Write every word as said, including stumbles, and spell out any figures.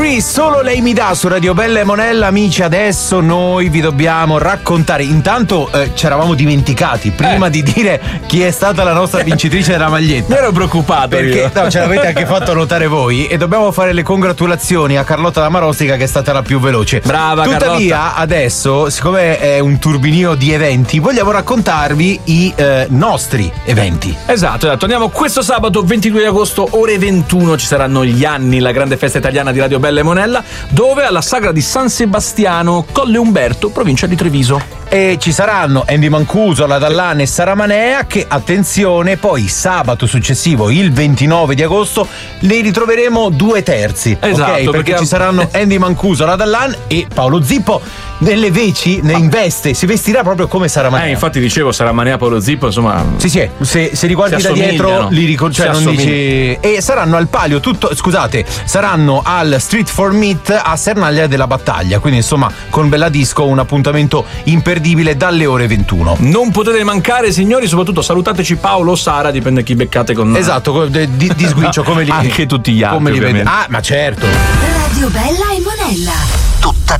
Solo lei mi dà su Radio Bella e Monella. Amici, adesso noi vi dobbiamo raccontare. Intanto eh, ci eravamo dimenticati prima eh. di dire chi è stata la nostra vincitrice della maglietta. Mi ero preoccupato perché io. No, ce l'avete anche fatto notare voi. E dobbiamo fare le congratulazioni a Carlotta da Marostica, che è stata la più veloce. Brava. Tuttavia Carlotta. Adesso, siccome è un turbinio di eventi, vogliamo raccontarvi i eh, nostri eventi. Esatto, esatto. Andiamo questo sabato ventidue di agosto ore ventuno. Ci saranno gli anni, la grande festa italiana di Radio Bella e Monella, dove alla sagra di San Sebastiano, Colle Umberto, provincia di Treviso. E ci saranno Andy Mancuso, la Dall'Anne e Sara Manea, che, attenzione, poi sabato successivo, il ventinove di agosto, li ritroveremo due terzi. Esatto, okay? perché, perché ci saranno Andy Mancuso, la Dall'Anne e Paolo Zippo nelle veci, ne in veste, si vestirà proprio come Sara Manea. Eh, infatti dicevo, Sara Manea, Paolo Zippo, insomma. Sì, sì, se, se li guardi si da dietro li ricordi, cioè non dici. E saranno al palio tutto, scusate, saranno al Street for Meat a Sernaglia della Battaglia, quindi insomma con Bella Disco un appuntamento imperdibile dalle ore ventuno. Non potete mancare, signori, soprattutto salutateci Paolo o Sara, dipende chi beccate con. Esatto, di, di sguiccio come li anche tutti gli altri. Come li vede. Ah, ma certo. Radio Bella e Monella. Tutta